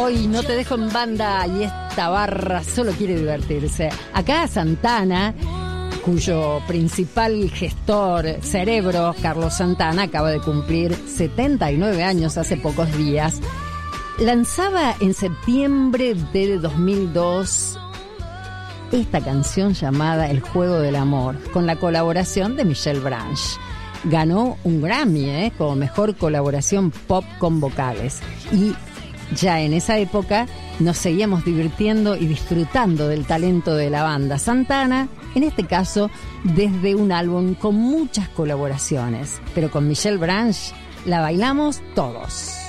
hoy no te dejo en banda y esta barra solo quiere divertirse. Acá Santana, cuyo principal gestor, cerebro, Carlos Santana, acaba de cumplir 79 años hace pocos días. Lanzaba en septiembre de 2002 esta canción llamada El Juego del Amor, con la colaboración de Michelle Branch. Ganó un Grammy como mejor colaboración pop con vocales. Y ya en esa época nos seguíamos divirtiendo y disfrutando del talento de la banda Santana, en este caso desde un álbum con muchas colaboraciones. Pero con Michelle Branch la bailamos todos.